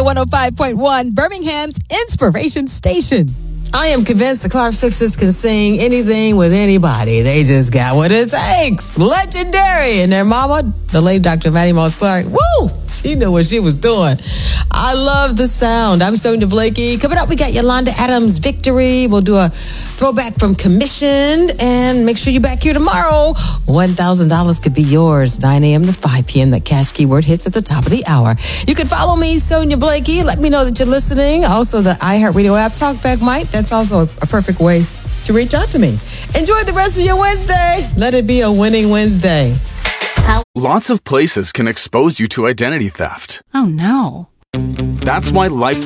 105.1, Birmingham's Inspiration Station. I am convinced the Clark Sisters can sing anything with anybody. They just got what it takes. Legendary. And their mama, the late Dr. Mattie Moss Clark, woo! She knew what she was doing. I love the sound. I'm Sonia Blakey. Coming up, we got Yolanda Adams' Victory. We'll do a throwback from Commissioned. And make sure you're back here tomorrow. $1,000 could be yours. 9 a.m. to 5 p.m. That cash keyword hits at the top of the hour. You can follow me, Sonia Blakey. Let me know that you're listening. Also, the iHeartRadio app, Talkback Mike. That's also a perfect way to reach out to me. Enjoy the rest of your Wednesday. Let it be a winning Wednesday. Lots of places can expose you to identity theft. Oh, no. That's why Life